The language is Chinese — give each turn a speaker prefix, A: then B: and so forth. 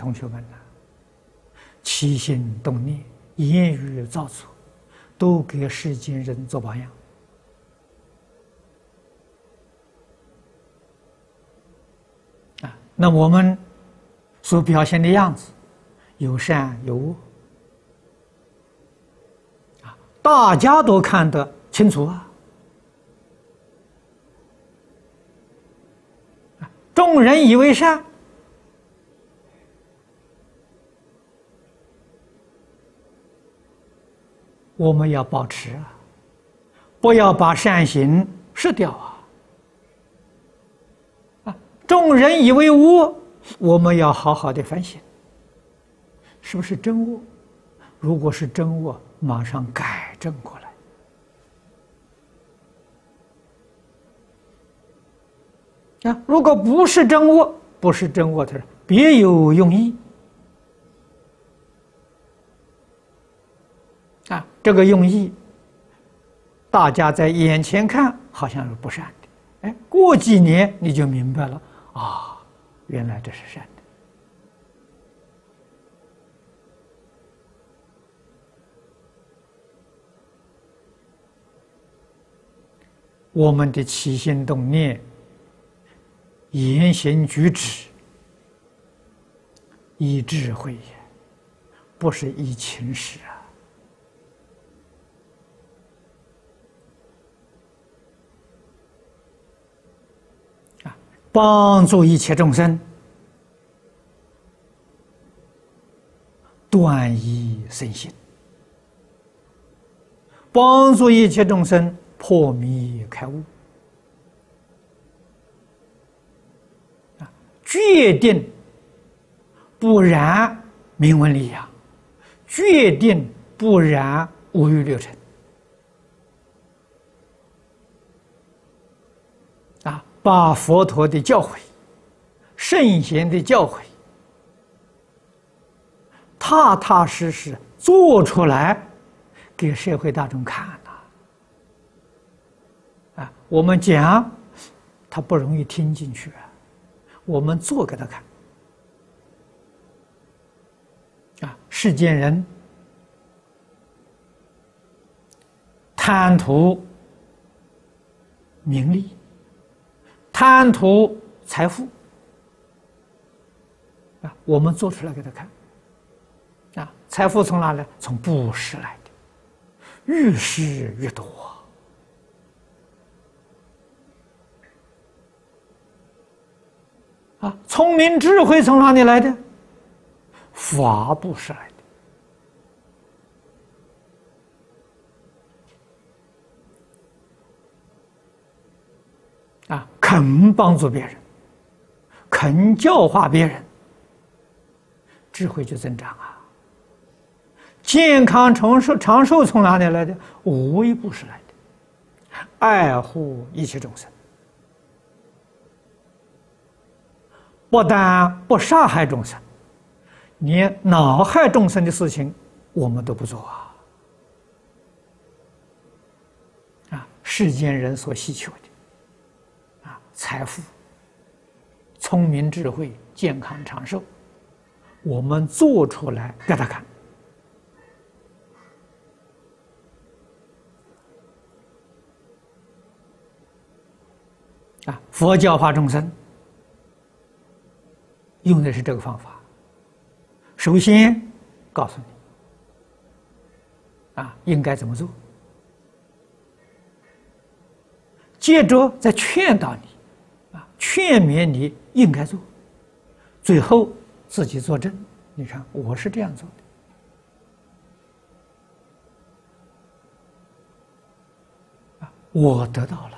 A: 同学们呐，起心动念、言语造作，都给世间人做榜样。那我们所表现的样子，有善有恶，大家都看得清楚啊。众人以为善，我们要保持啊，不要把善行失掉啊。众人以为恶，我们要好好的反省，是不是真恶？如果是真恶，马上改正过来。如果不是真恶，不是真恶，它是别有用意。这个用意，大家在眼前看好像是不善的，过几年你就明白了啊，原来这是善的。我们的起心动念、言行举止，依智慧也，不是依情识啊！帮助一切众生断疑生信，帮助一切众生破迷开悟，决定不染名闻利养，决定不染五欲六尘。把佛陀的教诲、圣贤的教诲，踏踏实实做出来，给社会大众看我们讲，他不容易听进去我们做给他看世间人贪图名利，贪图财富我们做出来给他看财富从哪来？从布施来的，越施越多聪明智慧从哪里来的？法布施来的肯帮助别人，肯教化别人，智慧就增长健康长寿从哪里来的？无为布施来的，爱护一切众生，不但不杀害众生，连恼害众生的事情我们都不做世间人所希求的财富、聪明智慧、健康长寿，我们做出来给他看佛教化众生用的是这个方法。首先告诉你应该怎么做，接着再劝导你劝勉你应该做，最后自己作证。你看我是这样做的我得到了